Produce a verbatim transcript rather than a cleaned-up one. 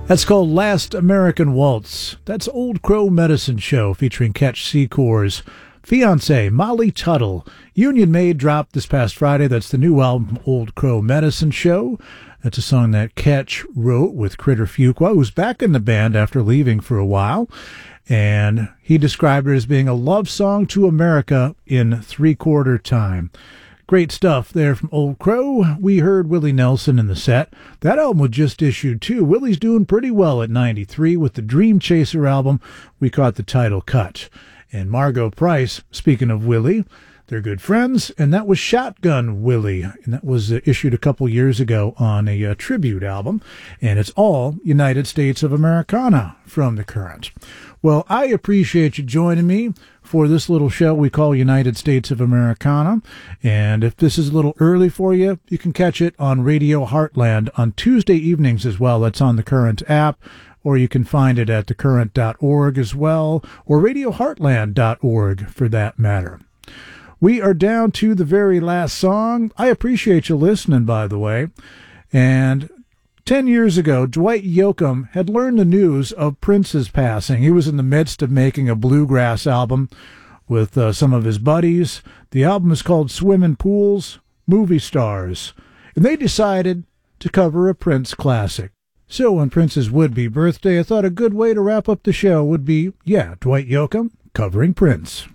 That's called Last American Waltz. That's Old Crow Medicine Show featuring Ketch Secor's fiancée, Molly Tuttle. Union Made dropped this past Friday. That's the new album, Old Crow Medicine Show. That's a song that Ketch wrote with Critter Fuqua, who's back in the band after leaving for a while. And he described it as being a love song to America in three-quarter time. Great stuff there from Old Crow. We heard Willie Nelson in the set. That album was just issued, too. Willie's doing pretty well at ninety-three. With the Dream Chaser album, we caught the title cut. And Margo Price, speaking of Willie, they're good friends, and that was Shotgun Willie, and that was uh, issued a couple years ago on a uh, tribute album, and it's all United States of Americana from The Current. Well, I appreciate you joining me for this little show we call United States of Americana, and if this is a little early for you, you can catch it on Radio Heartland on Tuesday evenings as well. That's on the Current app, or you can find it at the current dot org as well, or radio heartland dot org for that matter. We are down to the very last song. I appreciate you listening, by the way. And ten years ago, Dwight Yoakam had learned the news of Prince's passing. He was in the midst of making a bluegrass album with uh, some of his buddies. The album is called Swimmin' Pools, Movie Stars. And they decided to cover a Prince classic. So on Prince's would-be birthday, I thought a good way to wrap up the show would be, yeah, Dwight Yoakam covering Prince.